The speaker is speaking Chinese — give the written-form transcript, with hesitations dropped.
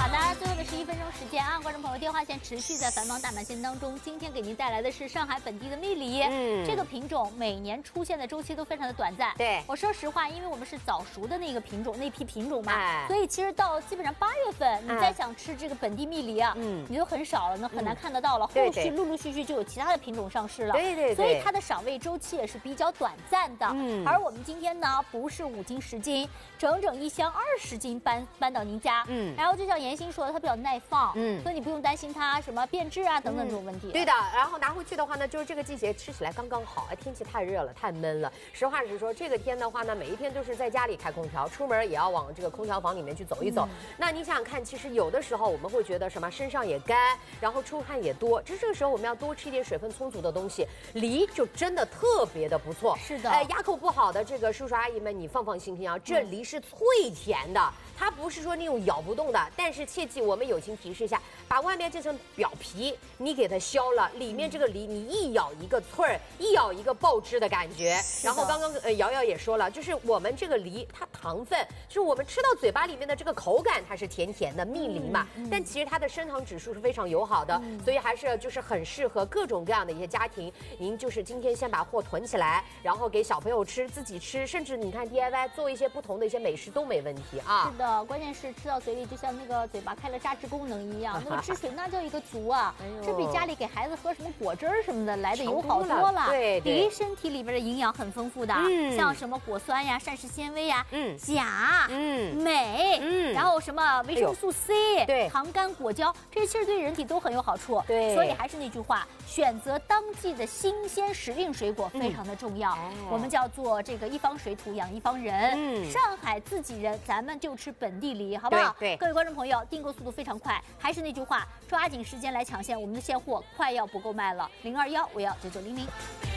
好的，最后的11分钟时间啊，观众朋友，电话线持续在繁忙大满线当中。今天给您带来的是上海本地的蜜梨，这个品种每年出现的周期都非常的短暂。 对， 我说实话，因为我们是早熟的那个品种，那批品种嘛，所以其实到基本上8月份，你再想吃这个本地蜜梨啊，你就很少了，很难看得到了。后续陆陆续续就有其他的品种上市了， 对， 所以它的赏味周期也是比较短暂的。而我们今天呢，不是5斤10斤，整整1箱20斤搬到您家。然后就像妍心说的，它比较耐放，所以你不用担心它什么变质啊等等这种问题。 对的，然后拿回去的话呢，就是这个季节吃起来刚刚好，天气太热了，太闷了。实话实说，这个天的话呢，每一天都是在家里开空调，出门也要往这个空调房里面去走一走。那你想想看，其实有的时候我们会觉得什么身上也干，然后出汗也多，这个时候我们要多吃一点水分充足的东西，梨就真的特别的不错。 是的， 牙口不好的这个叔叔阿姨们，你放心啊，这梨是脆甜的，它不是说那种咬不动的。但是切记，我们友情提示一下，把外面这层表皮你给它削了，里面这个梨你一咬一个脆儿，一咬一个爆汁的感觉。然后刚刚瑶瑶也说了，就是我们这个梨它糖分，就是我们吃到嘴巴里面的这个口感它是甜甜的蜜梨嘛，但其实它的升糖指数是非常友好的，所以还是就是很适合各种各样的一些家庭。您就是今天先把货囤起来，然后给小朋友吃，自己吃，甚至你看 DIY 做一些不同的一些美食都没问题啊。 是的，关键是吃到嘴里就像那个嘴巴开了榨汁功能一样，那个汁水那叫一个足啊，这比家里给孩子喝什么果汁什么的来的友好多了。 对， 梨身体里边的营养很丰富的，像什么果酸呀、膳食纤维呀、钾、镁，然后什么维生素 C、糖苷果胶，这些其实对人体都很有好处。 对， 所以还是那句话，选择当季的新鲜时令水果非常的重要。我们叫做这个一方水土养一方人，上海自己人，咱们就吃本地梨，好不好？ 对， 各位观众朋友，订购速度非常快，还是那句话，抓紧时间来抢现，我们的现货快要不够卖了，021519900。